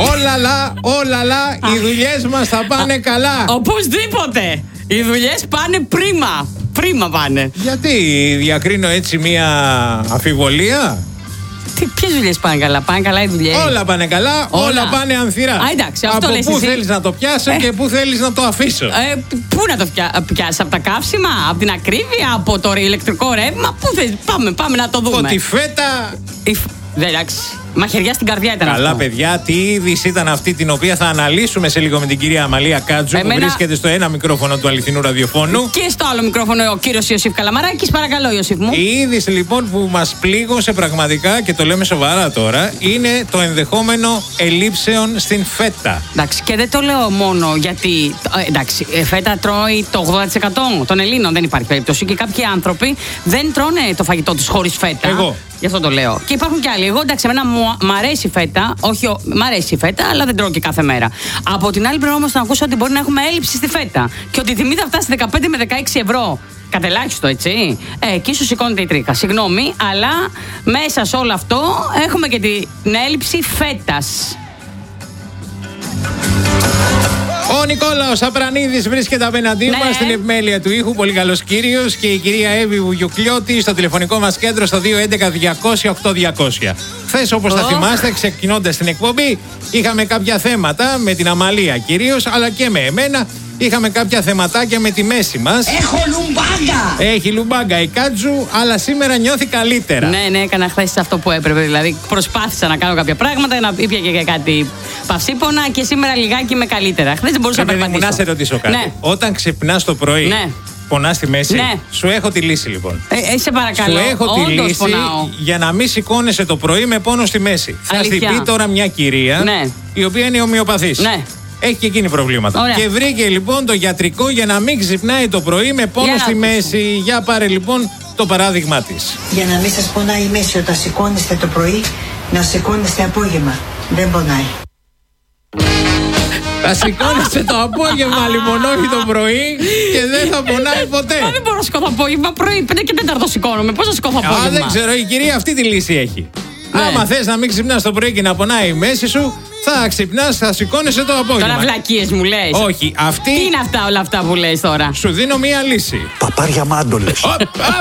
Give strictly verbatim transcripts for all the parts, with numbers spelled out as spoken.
Όλα λα, όλα λα, οι δουλειές μας θα πάνε καλά. Οπωσδήποτε. Οι δουλειές πάνε πρίμα. Πρίμα πάνε. Γιατί διακρίνω έτσι μια αμφιβολία? Τι, ποιες δουλειές πάνε καλά? Πάνε καλά οι δουλειές? Όλα πάνε καλά, όλα, όλα πάνε ανθυρά. Α, εντάξει, αυτό από λες πού εσύ. θέλεις να το πιάσω ε. και πού θέλεις να το αφήσω? Ε, πού να το πιάσεις? Από τα καύσιμα, από την ακρίβεια, από το ηλεκτρικό ρεύμα? Πού θες? Πάμε, πάμε να το δούμε. Από τη φέτα. Η... Δεν, εντάξει. Μαχαιριά στην καρδιά ήταν. Καλά, αυτό. παιδιά, τι είδηση ήταν αυτή την οποία θα αναλύσουμε σε λίγο με την κυρία Αμαλία Κάτζου, Εμένα... που βρίσκεται στο ένα μικρόφωνο του αληθινού ραδιοφώνου. Και στο άλλο μικρόφωνο ο κύριος Ιωσήφ Καλαμαράκης. Παρακαλώ, Ιωσήφ μου. Η είδηση λοιπόν που μας πλήγωσε πραγματικά, και το λέμε σοβαρά τώρα, είναι το ενδεχόμενο ελλείψεων στην φέτα. Εντάξει, και δεν το λέω μόνο γιατί. Εντάξει, φέτα τρώει το ογδόντα τοις εκατό των Ελλήνων, δεν υπάρχει περίπτωση. Και κάποιοι άνθρωποι δεν τρώνε το φαγητό τους χωρίς φέτα. Εγώ. Γι' αυτό το λέω. Και υπάρχουν κι άλλοι. Εγώ, εντάξει, εμένα μου μ' αρέσει η φέτα. Όχι, μ' αρέσει η φέτα, αλλά δεν τρώω και κάθε μέρα. Από την άλλη, πρέπει όμως να ακούσω ότι μπορεί να έχουμε έλλειψη στη φέτα. Και ότι η τιμή θα φτάσει δεκαπέντε με δεκαέξι ευρώ. Κατελάχιστο, έτσι. Ε, εκεί σου σηκώνεται η τρίχα. Συγγνώμη, αλλά μέσα σε όλο αυτό έχουμε και την έλλειψη φέτας. Ο Νικόλαος Απρανίδης βρίσκεται απέναντί ναι. μας στην επιμέλεια του ήχου. Πολύ καλός κύριος. Και η κυρία Εύη Βουγιουκλιώτη στο τηλεφωνικό μας κέντρο στο δύο έντεκα διακόσια οκτώ διακόσια. Χθες, όπως oh. θα θυμάστε, ξεκινώντας την εκπομπή, είχαμε κάποια θέματα με την Αμαλία κυρίως, αλλά και με εμένα. Είχαμε κάποια θεματάκια με τη μέση μας. Έχω λουμπάγκα! Έχει λουμπάγκα η Κάτζου, αλλά σήμερα νιώθει καλύτερα. Ναι, ναι, έκανα χθες αυτό που έπρεπε. Δηλαδή, προσπάθησα να κάνω κάποια πράγματα, να ήπια και κάτι παυσίπονα και σήμερα λιγάκι είμαι καλύτερα. Χθες δεν μπορούσα να περπατήσω. Να σε ρωτήσω κάτι. Ναι. Όταν ξυπνάς το πρωί, ναι. πονάς στη μέση. Ναι. Σου έχω τη λύση λοιπόν. Ε, ε, σε παρακαλώ. Σου έχω Όντως τη λύση πονάω. Για να μην σηκώνεσαι το πρωί με πόνο στη μέση. Αλήθεια. Θα στην πει τώρα μια κυρία, ναι. η οποία είναι ομοιοπαθής. Ναι. Έχει και εκείνη προβλήματα. Ωραία. Και βρήκε λοιπόν το γιατρικό για να μην ξυπνάει το πρωί με πόνο στη μέση. Για πάρε λοιπόν το παράδειγμά της. Για να μην σας πονάει η μέση όταν σηκώνεστε το πρωί, να σηκώνεστε απόγευμα. Δεν πονάει. Θα σηκώνεσαι το απόγευμα λοιπόν, όχι το πρωί, και δεν θα πονάει ποτέ. Μα δεν μπορώ να σηκώθω απόγευμα πρωί. Πέντε και τέταρτο σηκώνομαι. Πώς θα σηκώθω απόγευμα? Α, δεν ξέρω, η κυρία αυτή τη λύση έχει. Ναι. Άμα θες να μην ξυπνάς το πρωί και να πονάει η μέση σου, θα ξυπνάς, θα σηκώνεσαι το απόγευμα. Τώρα βλακίες μου λες. Όχι, αυτή. Τι είναι αυτά όλα αυτά που λες τώρα? Σου δίνω μία λύση. Παπάρια μάντολες. Πω,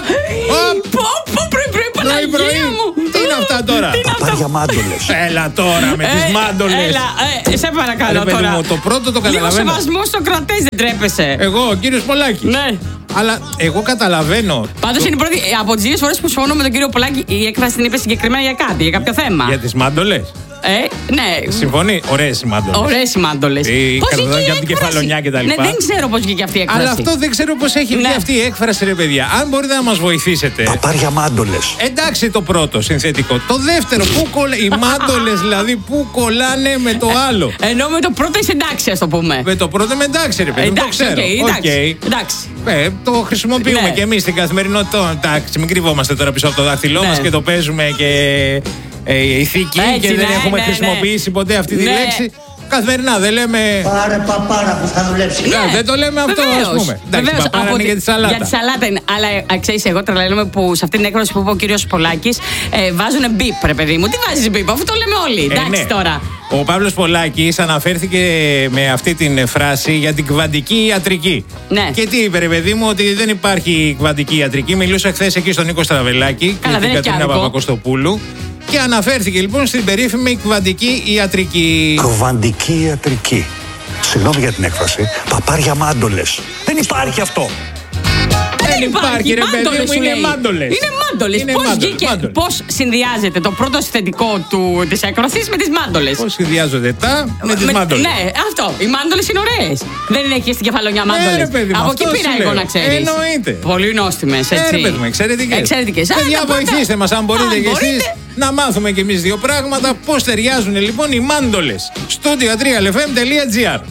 πω, πρωί, πρωί, Παναγία μου. Τι είναι αυτά τώρα? Παπάρια μάντολες. Έλα τώρα με τις μάντολες. Έλα, σε παρακαλώ τώρα. Μου, το πρώτο το καταλαβαίνω. Λίγο σεβασμό στο κρατές, δεν τρέπεσαι? Εγώ, ο κύριος Πολάκης. Ναι. Αλλά εγώ καταλαβαίνω. Πάντως το... είναι η πρώτη, από τις δύο φορές που συμφωνώ με τον κύριο Πολάκη, η έκφραση την είπε συγκεκριμένα για κάτι, για κάποιο θέμα. Για τις μάντολες. Ε, ναι. Συμφωνεί. Ωραίες οι μάντολες. Ωραίες οι μάντολες. Η καρδιά από την κεφαλονιά κτλ. Ναι, δεν ξέρω πώς βγήκε αυτή η έκφραση. Αλλά αυτό δεν ξέρω πώς έχει βγει ναι. αυτή η έκφραση, ρε παιδιά. Αν μπορείτε να μας βοηθήσετε. Παπάρια μάντολες. Εντάξει το πρώτο συνθετικό. Το δεύτερο, πού κολλά. Οι μάντολες δηλαδή, πού κολλάνε με το άλλο. Ενώ με το πρώτο είσαι εντάξει, ας το πούμε. Με το πρώτο με εντάξει, ρε παιδί. Εντάξει, το ξέρω. Okay, εντάξει. Okay. εντάξει. Ε, το χρησιμοποιούμε ναι. και εμείς στην καθημερινότητα. Εντάξει, μην κρυβόμαστε τώρα πίσω από το δάχτυλό ναι. μας και το παίζουμε και. Ε, ηθική έτσι, και δεν ναι, έχουμε ναι, χρησιμοποιήσει ναι. ποτέ αυτή τη ναι. λέξη. Καθημερινά δεν λέμε. Πάρε παπάρα που θα δουλέψει. Ναι, δεν το λέμε αυτό, ας πούμε. Εντάξει, παπάρα είναι για τη σαλάτα. Για τη σαλάτα είναι. Αλλά ξέρεις, εγώ τρελαίνομαι που σε αυτή την έκφραση που είπε ο κύριος Πολάκης ε, βάζουν μπιπ, ρε παιδί μου. Τι βάζεις μπιπ, αφού το λέμε όλοι. Ε, εντάξει ναι. τώρα. Ο Παύλος Πολάκης αναφέρθηκε με αυτή την φράση για την κβαντική ιατρική. Ναι. Και τι είπε, ρε παιδί μου, ότι δεν υπάρχει κβαντική ιατρική. Μιλούσα χθες εκεί στον Νίκο Στραβελάκη και την Κατρίνα Παπακοστοπούλου. Και αναφέρθηκε λοιπόν στην περίφημη κβαντική ιατρική. Κβαντική ιατρική. Συγγνώμη για την έκφραση. Παπάρια μάντολες. Δεν υπάρχει αυτό. Δεν υπάρχει, ρε παιδί μου, είναι μάντολες. Είναι μάντολες. Πώς βγήκε, πώς συνδυάζεται το πρώτο συνθετικό του της έκφρασης με τις μάντολες? Πώς συνδυάζονται τα με τις μάντολες? Ναι, αυτό. Οι μάντολες είναι ωραίες. Δεν είναι εκεί στην κεφαλονιά μάντολες. Από εκεί πήρα εγώ να ξέρεις. Εννοείται. Πολύ νόστιμες, έτσι. Ε, ρε παιδί μου, εξαιρετικές. Εξαιρετικές. Παιδιά, βοηθήστε μας αν μπορείτε κι εσείς να μάθουμε κι εμείς δύο πράγματα. Πώς ταιριάζουν λοιπόν οι μάντολες. Studio τρία ελ εφ εμ τελεία τζι άρ.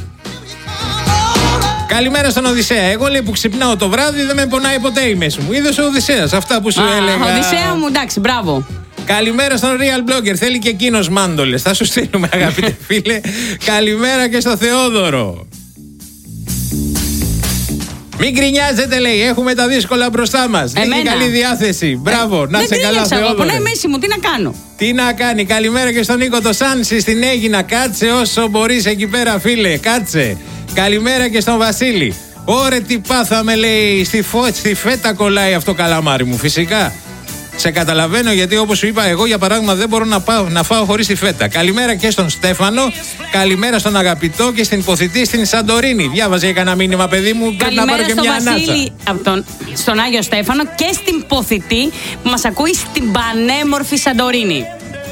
Καλημέρα στον Οδυσσέα. Εγώ λέει που ξυπνάω το βράδυ δεν με πονάει ποτέ η μέση μου. Είδες ο Οδυσσέας αυτά που σου Α, έλεγα. Οδυσσέα μου, εντάξει, μπράβο. Καλημέρα στον Real Blogger. Θέλει και εκείνος μάντολες. Θα σου στείλουμε, αγαπητέ φίλε. Καλημέρα και στο Θεόδωρο. Μην γκρινιάζετε, λέει. Έχουμε τα δύσκολα μπροστά μας. Έχει καλή διάθεση. Μπράβο, ε, να σε καλά, Θεόδωρε. Ναι, μέση μου, τι να κάνω. Τι να κάνει. Καλημέρα και στον Νίκο το Σάνση στην Αίγινα. Κάτσε όσο μπορείς εκεί πέρα, φίλε. Κάτσε. Καλημέρα και στον Βασίλη. Ωρε τι πάθαμε, λέει. Στη, φω... στη φέτα κολλάει αυτό, καλαμάρι μου. Φυσικά. Σε καταλαβαίνω, γιατί όπως σου είπα, εγώ για παράδειγμα δεν μπορώ να, πάω, να φάω χωρίς τη φέτα. Καλημέρα και στον Στέφανο. Καλημέρα στον Αγαπητό και στην υποθητή στην Σαντορίνη. Διάβαζε για κανένα μήνυμα, παιδί μου. Πρέπει να πάρω και μια ανάσα. Καλημέρα στον Βασίλη, από τον, στον Άγιο Στέφανο και στην υποθητή που μας ακούει στην πανέμορφη Σαντορίνη.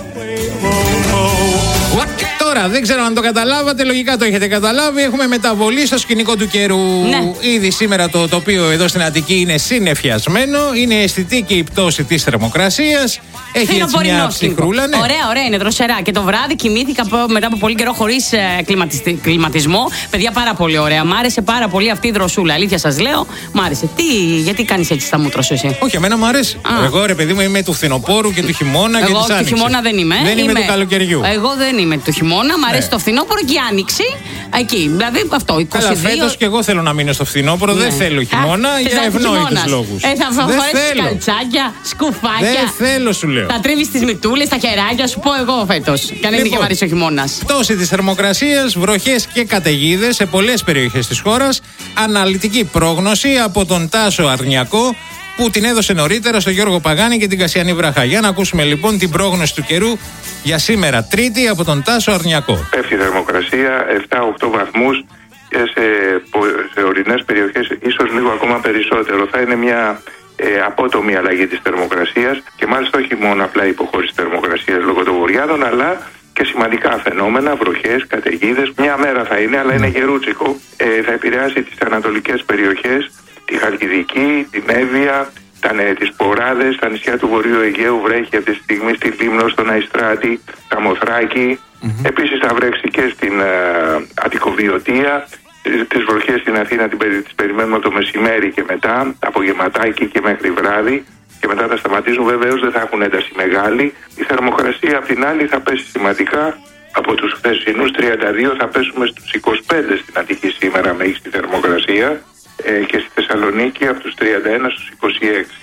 Τώρα δεν ξέρω αν το καταλάβατε, λογικά το έχετε καταλάβει. Έχουμε μεταβολή στο σκηνικό του καιρού. Ναι. Ήδη σήμερα το τοπίο εδώ στην Αττική είναι συννεφιασμένο. Είναι αισθητή και η πτώση της θερμοκρασίας. Έχει έτσι μια ψυχρούλα. Ναι. Ωραία, ωραία, είναι δροσερά. Και το βράδυ κοιμήθηκα μετά από πολύ καιρό χωρίς ε, κλιματισμό. Παιδιά, πάρα πολύ ωραία. Μ' άρεσε πάρα πολύ αυτή η δροσούλα. Αλήθεια σας λέω, μ' άρεσε. Τι, γιατί κάνεις έτσι στα μούτρα σου εσύ? Όχι, εμένα μου αρέσει. Α. Εγώ, ρε παιδί μου, είμαι του φθινοπόρου και του χειμώνα. Εγώ και της του άνοιξης. χειμώνα δεν είμαι. Δεν είμαι, είμαι του καλοκαιριού. Εγώ δεν είμαι του χειμώνα. Μ' αρέσει ναι. το φθινόπωρο και η άνοιξη. Εκεί. Δηλαδή αυτό. είκοσι δύο... Καλά, φέτος και εγώ θέλω να μείνω στο φθινόπωρο. Ναι. Δεν θέλω χειμώνα. Α, για ευνόητους λόγους. Ε, θα φορέσεις καλτσάκια, σκουφάκια. Δεν θέλω, σου λέω. Θα τρίβεις τις μητούλες, τα χεράκια, σου πω εγώ φέτος. Και αν είναι και βαρύς ο χειμώνας. Πτώση της θερμοκρασίας, βροχές και καταιγίδες σε πολλές περιοχές της χώρας. Αναλυτική πρόγνωση από τον Τάσο Αρνιακό, που την έδωσε νωρίτερα στο Γιώργο Παγάνη και την Κασιανή Βραχά. Για να ακούσουμε λοιπόν την πρόγνωση του καιρού για σήμερα Τρίτη από τον Τάσο Αρνιακό. Πέφτει η θερμοκρασία επτά με οκτώ βαθμούς και σε, σε ορεινές περιοχές ίσως λίγο ακόμα περισσότερο. Θα είναι μια ε, απότομη αλλαγή της θερμοκρασίας και μάλιστα όχι μόνο απλά υποχώρηση θερμοκρασίας λόγω των βορειάδων, αλλά και σημαντικά φαινόμενα, βροχές, καταιγίδες. Μια μέρα θα είναι, αλλά είναι γερούτσικο. Ε, θα επηρεάσει τις ανατολικές περιοχές, τη Χαλκιδική, την Εύβοια, τα, ναι, τις Ποράδες, τα νησιά του Βορείου Αιγαίου βρέχει αυτή τη στιγμή στη Λίμνο, στον Αϊστράτη, τα Μοθράκη. Mm-hmm. Επίσης θα βρέξει και στην uh, Αττικοβιωτία. Τις βροχές στην Αθήνα τις περιμένουμε από το μεσημέρι και μετά, απογευματάκι και μέχρι βράδυ. Και μετά θα σταματήσουν, βεβαίως δεν θα έχουν ένταση μεγάλη. Η θερμοκρασία απ' την άλλη θα πέσει σημαντικά. Από τους χθεσινούς τριάντα δύο θα πέσουμε στους είκοσι πέντε στην Αττική σήμερα με ίστη θερμοκρασία. Και στη Θεσσαλονίκη από τους τριάντα ένα στους είκοσι έξι.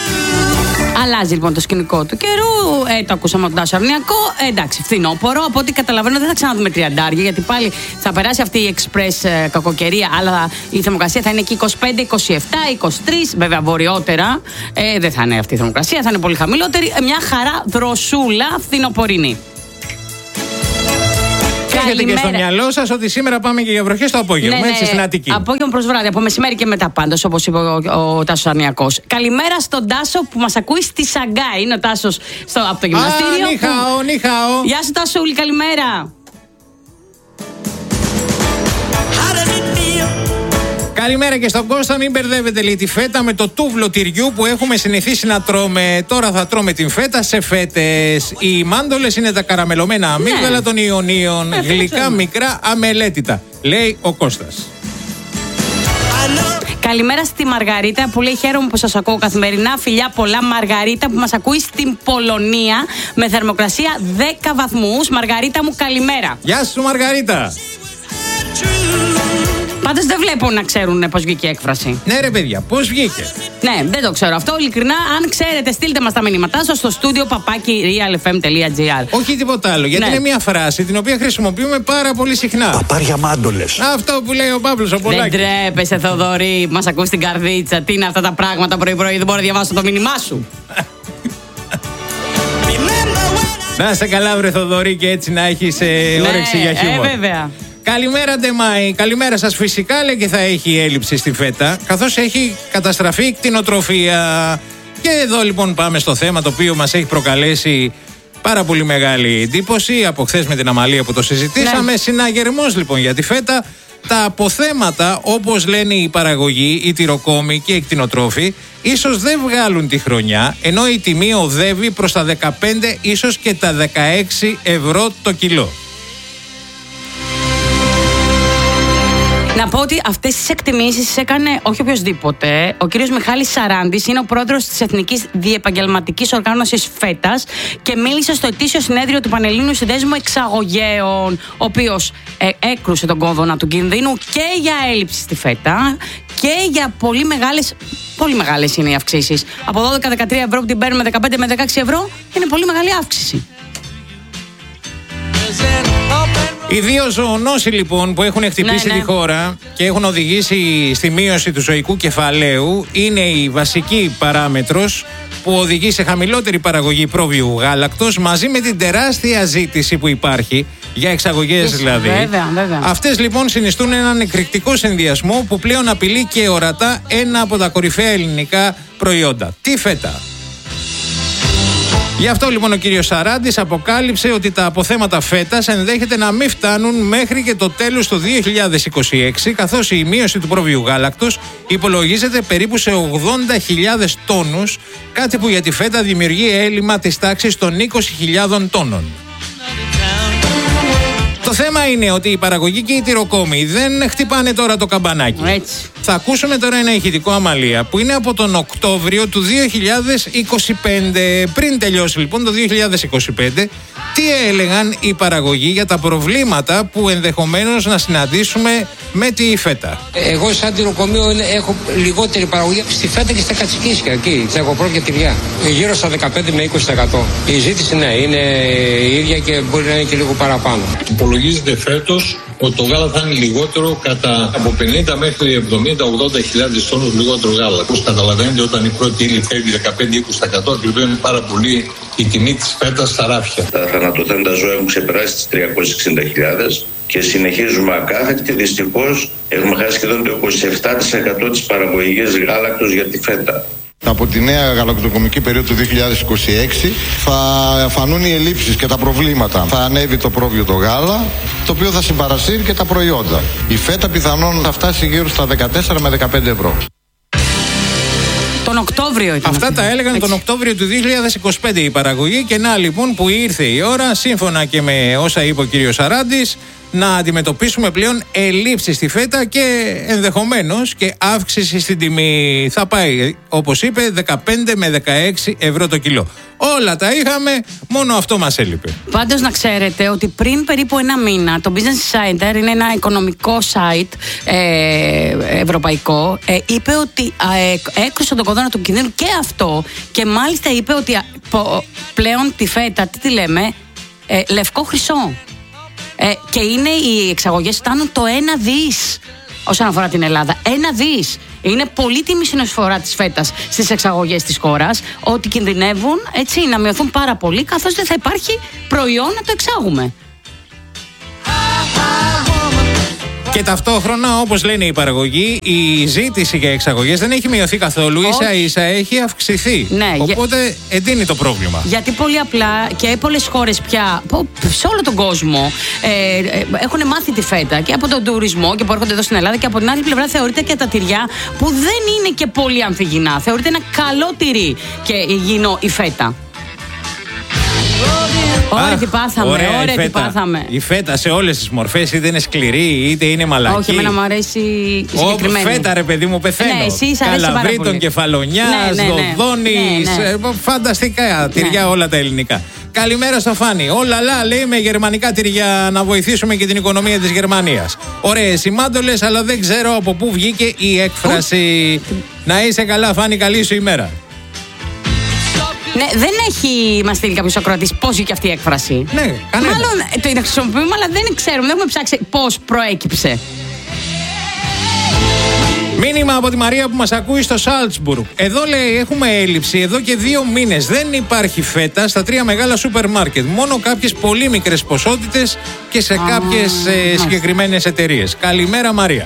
Αλλάζει λοιπόν το σκηνικό του καιρού. Ε, το ακούσαμε από τον Τάσο Αρνιακό. Ε, εντάξει, φθινόπωρο. Από ό,τι καταλαβαίνω δεν θα ξαναδούμε τριαντάρια, γιατί πάλι θα περάσει αυτή η εξπρές ε, κακοκαιρία. Αλλά η θερμοκρασία θα είναι εκεί είκοσι πέντε, είκοσι επτά, είκοσι τρία. Βέβαια, βορειότερα ε, δεν θα είναι αυτή η θερμοκρασία, θα είναι πολύ χαμηλότερη. Ε, μια χαρά δροσούλα φθινοπορεινή. Έχετε και στο μυαλό σας ότι σήμερα πάμε και για βροχές το απόγευμα, ναι, έτσι, ναι, στην Αττική. Απόγευμα προς βράδυ, από μεσημέρι και μετά πάντως, όπως είπε ο, ο, ο Τάσος Αρνιακός. Καλημέρα στον Τάσο που μας ακούει στη Σαγκάη. Είναι ο Τάσος στο, από το γυμναστήριο. Α, νιχάω, νιχάω. Γεια σου Τάσουλη, καλημέρα. Καλημέρα και στον Κώστα. Μην μπερδεύετε, λέει, τη φέτα με το τούβλο τυριού που έχουμε συνηθίσει να τρώμε. Τώρα θα τρώμε την φέτα σε φέτες. Οι μάντολες είναι τα καραμελωμένα αμύγδαλα, ναι, των Ιωνίων. Ναι, γλυκά, ναι, μικρά, αμελέτητα, λέει ο Κώστας. Καλημέρα στη Μαργαρίτα που λέει: χαίρομαι που σας ακούω καθημερινά. Φιλιά πολλά, Μαργαρίτα που μας ακούει στην Πολωνία με θερμοκρασία δέκα βαθμούς. Μαργαρίτα μου, καλημέρα. Γεια σου, Μαργαρίτα. Πάντως δεν βλέπω να ξέρουν πώς βγήκε η έκφραση. Ναι, ρε παιδιά, πώς βγήκε. Ναι, δεν το ξέρω αυτό. Ειλικρινά, αν ξέρετε, στείλτε μας τα μηνύματά σας στο στούντιο παπάκι realfm τελεία gr. Όχι τίποτα άλλο, γιατί, ναι, είναι μια φράση την οποία χρησιμοποιούμε πάρα πολύ συχνά. Παπάρια μάντολες. Αυτό που λέει ο Παύλος ο Πολάκης. Δεν τρέπεσαι, Θοδωρή, μας ακούς στην καρδίτσα. Τι είναι αυτά τα πράγματα πρωί-πρωί, δεν μπορώ να διαβάσω το μήνυμά σου. Να σε καλά, βρε Θοδωρή, και έτσι να έχεις ε, ναι, όρεξη για χιούμορ. Ε, βέβαια. Καλημέρα, Ντεμάη. Καλημέρα σας. Φυσικά, λέει, και θα έχει έλλειψη στη φέτα, καθώς έχει καταστραφεί η κτηνοτροφία. Και εδώ λοιπόν πάμε στο θέμα το οποίο μας έχει προκαλέσει πάρα πολύ μεγάλη εντύπωση από χθες με την Αμαλία που το συζητήσαμε. Ναι. Συναγερμός λοιπόν για τη φέτα. Τα αποθέματα, όπως λένε οι παραγωγοί, οι τυροκόμοι και οι κτηνοτρόφοι, ίσως δεν βγάλουν τη χρονιά, ενώ η τιμή οδεύει προς τα δεκαπέντε, ίσως και τα δεκαέξι ευρώ το κιλό. Να πω ότι αυτές τις εκτιμήσεις έκανε όχι οποιοσδήποτε. Ο κύριος Μιχάλης Σαράντης είναι ο πρόεδρος της Εθνικής Διεπαγγελματικής Οργάνωσης Φέτας και μίλησε στο ετήσιο συνέδριο του Πανελλήνιου Συνδέσμου Εξαγωγέων, ο οποίος ε, έκρουσε τον κόδωνα του κινδύνου και για έλλειψη στη φέτα και για πολύ μεγάλες. Πολύ μεγάλες είναι οι αυξήσεις. Από δώδεκα με δεκατρία ευρώ που την παίρνουμε δεκαπέντε με δεκαέξι ευρώ είναι πολύ μεγάλη αύξηση. Οι δύο ζωονόσοι λοιπόν που έχουν χτυπήσει ναι, ναι. τη χώρα και έχουν οδηγήσει στη μείωση του ζωικού κεφαλαίου είναι η βασική παράμετρος που οδηγεί σε χαμηλότερη παραγωγή πρόβειου γάλακτος, μαζί με την τεράστια ζήτηση που υπάρχει για εξαγωγές δηλαδή. Βέβαια, βέβαια. Αυτές λοιπόν συνιστούν έναν εκρηκτικό συνδυασμό που πλέον απειλεί και ορατά ένα από τα κορυφαία ελληνικά προϊόντα, τη φέτα. Γι' αυτό λοιπόν ο κύριος Σαράντης αποκάλυψε ότι τα αποθέματα φέτας ενδέχεται να μην φτάνουν μέχρι και το τέλος του δύο χιλιάδες είκοσι έξι, καθώς η μείωση του πρόβειου γάλακτος υπολογίζεται περίπου σε ογδόντα χιλιάδες τόνους, κάτι που για τη φέτα δημιουργεί έλλειμμα της τάξης των είκοσι χιλιάδων τόνων. Το θέμα είναι ότι οι παραγωγοί και οι τυροκόμοι δεν χτυπάνε τώρα το καμπανάκι. Έτσι. Θα ακούσουμε τώρα ένα ηχητικό Αμαλία που είναι από τον Οκτώβριο του δύο χιλιάδες είκοσι πέντε. Πριν τελειώσει λοιπόν το δύο χιλιάδες είκοσι πέντε, τι έλεγαν οι παραγωγοί για τα προβλήματα που ενδεχομένως να συναντήσουμε με τη φέτα. Εγώ σαν τυροκομείο έχω λιγότερη παραγωγή στη φέτα και στα κατσικίσια εκεί, στα εγωπρόβια τυριά. Γύρω στα δεκαπέντε με είκοσι τοις εκατό. Η ζήτηση ναι, είναι η ίδια και μπορεί να είναι και λίγο παραπάνω. Υπολογίζεται φέτος ότι το γάλα θα είναι λιγότερο κατά από πενήντα μέχρι εβδομήντα με ογδόντα χιλιάδες τόνους λιγότερο γάλα. Όπως καταλαβαίνετε, όταν η πρώτη ύλη φεύγει δεκαπέντε με είκοσι τοις εκατό, ακριβώνει πάρα πολύ η τιμή της φέτας στα ράφια. Τα θανατωθέντα ζώα έχουν ξεπεράσει τις τριακόσιες εξήντα χιλιάδες και συνεχίζουμε ακάθεκτη. Δυστυχώς έχουμε χάσει σχεδόν το είκοσι επτά τοις εκατό της παραγωγής γάλακτος για τη φέτα. Από τη νέα γαλακτοκομική περίοδο του δύο χιλιάδες είκοσι έξι θα φανούν οι ελλείψεις και τα προβλήματα. Θα ανέβει το πρόβιο το γάλα, το οποίο θα συμπαρασύρει και τα προϊόντα. Η φέτα πιθανόν θα φτάσει γύρω στα δεκατέσσερα με δεκαπέντε ευρώ. Τον Οκτώβριο ήταν. Αυτά τα έλεγαν τον Οκτώβριο του δύο χιλιάδες είκοσι πέντε η παραγωγή και να λοιπόν που ήρθε η ώρα, σύμφωνα και με όσα είπε ο κύριος Σαράντης, να αντιμετωπίσουμε πλέον ελλείψεις στη φέτα και ενδεχομένως και αύξηση στην τιμή. Θα πάει, όπως είπε, δεκαπέντε με δεκαέξι ευρώ το κιλό. Όλα τα είχαμε, μόνο αυτό μας έλειπε. Πάντως να ξέρετε ότι πριν περίπου ένα μήνα το Business Insider, είναι ένα οικονομικό site ε, ευρωπαϊκό, ε, είπε ότι ε, έκρουσε τον κόδωνα του κινδύνου και αυτό, και μάλιστα είπε ότι ε, πλέον τη φέτα, τι τη λέμε, ε, λευκό χρυσό. Ε, και είναι οι εξαγωγές φτάνουν το ένα δις όσον αφορά την Ελλάδα. Ένα δις. Είναι πολύτιμη συνεισφορά της φέτας στις εξαγωγές της χώρας, ότι κινδυνεύουν έτσι να μειωθούν πάρα πολύ, καθώς δεν θα υπάρχει προϊόν να το εξάγουμε. Και ταυτόχρονα, όπως λένε οι παραγωγοί, η ζήτηση για εξαγωγές δεν έχει μειωθεί καθόλου, ίσα ίσα έχει αυξηθεί. Ναι, οπότε για... εντείνει το πρόβλημα. Γιατί πολύ απλά και πολλές χώρες πια, σε όλο τον κόσμο, ε, ε, έχουν μάθει τη φέτα και από τον τουρισμό και που έρχονται εδώ στην Ελλάδα, και από την άλλη πλευρά θεωρείται και τα τυριά που δεν είναι και πολύ αμφιγεινά. Θεωρείται ένα καλό τυρί και υγιεινό η φέτα. Ωραία τι πάθαμε, ωραία, ωραία τι πάθαμε. Η φέτα σε όλες τις μορφές, είτε είναι σκληρή είτε είναι μαλακή. Όχι, εμένα μου αρέσει η συγκεκριμένη. Ω, φέτα ρε παιδί μου, πεθαίνω. Ναι, εσύ σ' αρέσει πάρα Καλαβρίτων, κεφαλονιάς, ναι, ναι, ναι. δοδόνης, Ναι, ναι. φανταστικά τυριά, ναι. Όλα τα ελληνικά. Καλημέρα στο Φάνη. Όλα λα, λέει, με γερμανικά τυριά να βοηθήσουμε και την οικονομία της Γερμανίας. Ωραίες οι μάντολες, αλλά δεν ξέρω από πού βγήκε η έκφραση. Να είσαι καλά, Φάνη, καλή σου ημέρα. Ναι, δεν έχει μας στείλει κάποιος ακροατής πώς βγήκε αυτή η έκφραση. Ναι, κανένα. Μάλλον το χρησιμοποιούμε, αλλά δεν ξέρουμε, δεν έχουμε ψάξει πώς προέκυψε. Μήνυμα από τη Μαρία που μας ακούει στο Σάλτσμπουργκ. Εδώ λέει έχουμε έλλειψη εδώ και δύο μήνες. Δεν υπάρχει φέτα στα τρία μεγάλα σούπερ μάρκετ. Μόνο κάποιες πολύ μικρές ποσότητες και σε κάποιες ε, συγκεκριμένες εταιρείες. Καλημέρα Μαρία.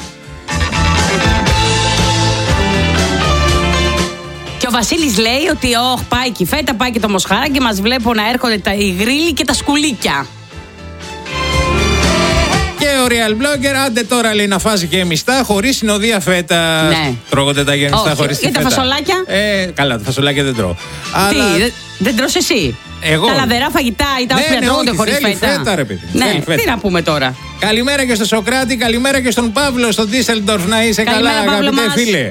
Και ο Βασίλης λέει ότι oh, πάει και η φέτα, πάει και το μοσχαράκι και μας βλέπω να έρχονται τα γρίλοι και τα σκουλίκια. Και ο Real Blogger, άντε τώρα λέει να φάζει και μιστά χωρίς συνοδεία φέτα. Ναι. Τρώγονται τα γεμιστά χωρίς τη φέτα. Για τα φασολάκια. Ε, καλά, τα φασολάκια δεν τρώω. Τι, Αλλά... δε, δεν τρως εσύ. Εγώ. Τα λαδερά φαγητά ή τα όποια ναι, τρώγονται όχι, χωρίς θέλει φέτα. φέτα ρε παιδί. Ναι, φέτα. Τι να πούμε τώρα. Καλημέρα και στο Σοκράτη, καλημέρα και στον Παύλο, στον Ντίσελντορφ. Να είσαι καλημέρα, καλά, Παύλο, αγαπητέ μας. φίλε.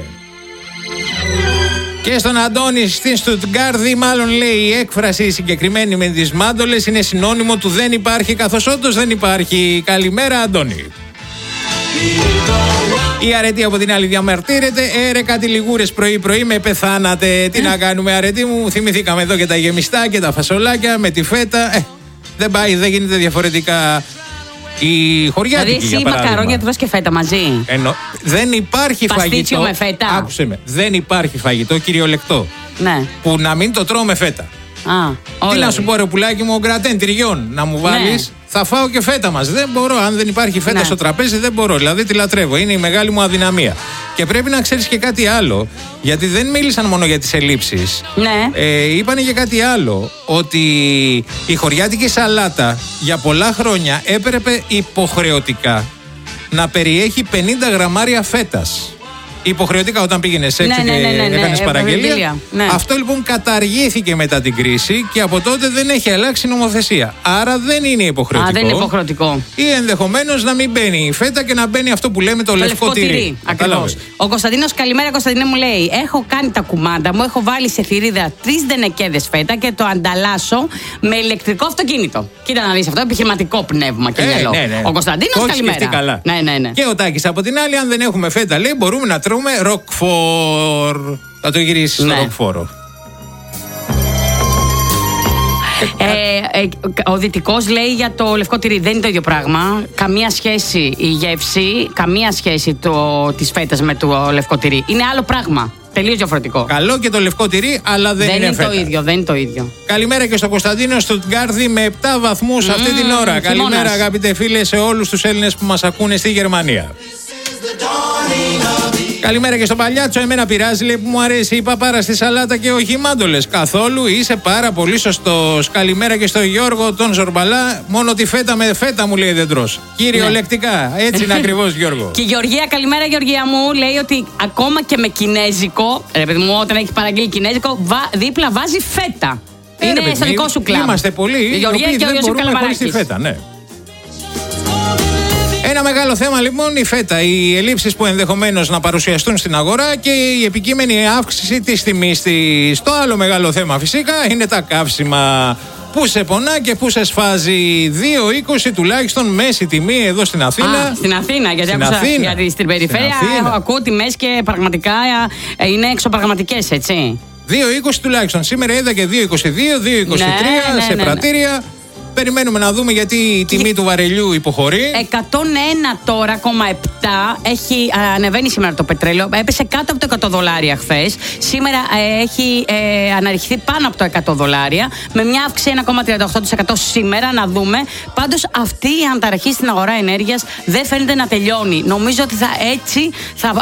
Και στον Αντώνη στην Στουτγκάρδη, μάλλον λέει η έκφραση συγκεκριμένη με τις μάντολες είναι συνώνυμο του δεν υπάρχει, καθώς όντως δεν υπάρχει. Καλημέρα Αντώνη. Η αρετή από την άλλη διαμαρτύρεται. Έρε κάτι λιγούρες πρωί-πρωί με πεθάνατε. Τι να κάνουμε, αρετή μου. Θυμηθήκαμε εδώ και τα γεμιστά και τα φασολάκια με τη φέτα. Ε, δεν πάει, δεν γίνεται διαφορετικά. Η χωριάτικη, δηλαδή, εσύ μακαρόνια τρως και φέτα μαζί. Εννο... Δεν υπάρχει Παστίτσιο φαγητό. με φέτα. Άκουσε με. Δεν υπάρχει φαγητό κυριολεκτό. Ναι. Που να μην το τρώω με φέτα. Α, όλα. Τι να σου πω, ρε πουλάκι μου, γκρατέν τυριών να μου βάλεις. Ναι. Θα φάω και φέτα μας. Δεν μπορώ. Αν δεν υπάρχει φέτα ναι. στο τραπέζι, δεν μπορώ. Δηλαδή τη λατρεύω. Είναι η μεγάλη μου αδυναμία. Και πρέπει να ξέρεις και κάτι άλλο. Γιατί δεν μίλησαν μόνο για τις ελλείψεις. Ναι. Ε, είπανε και κάτι άλλο. Ότι η χωριάτικη σαλάτα για πολλά χρόνια έπρεπε υποχρεωτικά να περιέχει πενήντα γραμμάρια φέτας. Υποχρεωτικά όταν πήγαινες έξω ναι, ναι, ναι, ναι, και έκανες ναι, παραγγελία. Ναι. Αυτό λοιπόν καταργήθηκε μετά την κρίση και από τότε δεν έχει αλλάξει νομοθεσία. Άρα δεν είναι υποχρεωτικό. Α, δεν είναι υποχρεωτικό. Ή ενδεχομένως να μην μπαίνει η φέτα και να μπαίνει αυτό που λέμε το, το λευκό, λευκό τυρί. Ακριβώς. Ο Κωνσταντίνος, καλημέρα Κωνσταντίνε, μου λέει: έχω κάνει τα κουμάντα μου, έχω βάλει σε θηρίδα τρεις δενεκέδες φέτα και το ανταλλάσσω με ηλεκτρικό αυτοκίνητο. Κοίτα να δεις αυτό, επιχειρηματικό πνεύμα και μυαλό. Ε, ναι, ναι. Ο Κωνσταντίνος, καλημέρα. Καλά. Ναι, ναι, ναι. Και ο Τάκης από την άλλη, αν δεν έχουμε φέτα, λέει, μπορούμε να τρώμε ροκφόρ. Θα το γυρίσεις ναι. στο ροκφόρο. Ε, ε, ο Δυτικός λέει για το λευκό τυρί. Δεν είναι το ίδιο πράγμα. Καμία σχέση η γεύση, καμία σχέση το, της φέτας με το λευκό τυρί. Είναι άλλο πράγμα. Τελείως διαφορετικό. Καλό και το λευκό τυρί, αλλά δεν, δεν είναι, είναι φέτα. το ίδιο. Δεν είναι το ίδιο. Καλημέρα και στο Κωνσταντίνο Στουτγκάρδη με επτά βαθμούς mm, αυτή την ώρα. Καλημέρα, αγαπητέ φίλε, σε όλους τους Έλληνες που μας ακούνε στη Γερμανία. Καλημέρα και στον Παλιάτσο. Εμένα πειράζει, λέει, που μου αρέσει η παπάρα στη σαλάτα και όχι οι μάντολες. Καθόλου, είσαι πάρα πολύ σωστός. Καλημέρα και στον Γιώργο τον Ζορμπαλά. Μόνο τη φέτα με φέτα μου λέει δεν τρως. Κυριολεκτικά. Ναι. Έτσι είναι ακριβώς, Γιώργο. Και η Γεωργία, καλημέρα Γεωργία μου, λέει ότι ακόμα και με κινέζικο, ρε παιδί μου, όταν έχει παραγγείλει κινέζικο, βα, δίπλα βάζει φέτα. Ε, είναι παιδί, στο δικό σου κλαμπ. Είμαστε πολλοί οι Γεωργία οποίοι και δεν μπορούμε χωρίς τη φέτα, ναι. Ένα μεγάλο θέμα λοιπόν η φέτα, οι ελλείψεις που ενδεχομένως να παρουσιαστούν στην αγορά και η επικείμενη αύξηση της τιμής της. Το άλλο μεγάλο θέμα φυσικά είναι τα καύσιμα. Πού σε πονά και πού σε σφάζει. δύο είκοσι τουλάχιστον μέση τιμή εδώ στην Αθήνα. Α, στην Αθήνα, γιατί στην άκουσα, Αθήνα. Γιατί στην περιφέρεια στην ακούω τιμές και πραγματικά είναι εξωπραγματικές, έτσι. δύο είκοσι τουλάχιστον. Σήμερα είδα και δύο είκοσι δύο, δύο είκοσι τρία ναι, ναι, σε ναι, πρατήρια. Ναι. Περιμένουμε να δούμε γιατί η τιμή και... του βαρελιού υποχωρεί. εκατόν ένα τώρα, κόμμα επτά έχει ανεβαίνει σήμερα το πετρέλαιο. Έπεσε κάτω από το εκατό δολάρια χθες. Σήμερα ε, έχει ε, αναρριχθεί πάνω από το εκατό δολάρια. Με μια αύξηση ένα κόμμα τριάντα οκτώ τοις εκατό σήμερα, να δούμε. Πάντως αυτή η ανταραχή στην αγορά ενέργειας δεν φαίνεται να τελειώνει. Νομίζω ότι θα, έτσι θα